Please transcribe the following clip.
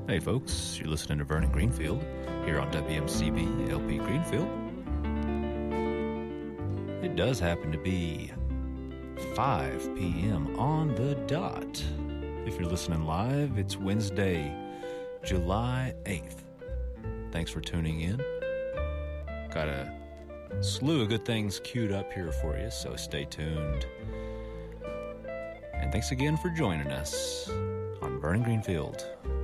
Hey folks, you're listening to Vernon Greenfield here on WMCB LP Greenfield. It does happen to be 5 p.m. on the dot. If you're listening live, it's Wednesday, July 8th. Thanks for tuning in. Got a slew of good things queued up here for you, so stay tuned. And thanks again for joining us on Vernon Greenfield.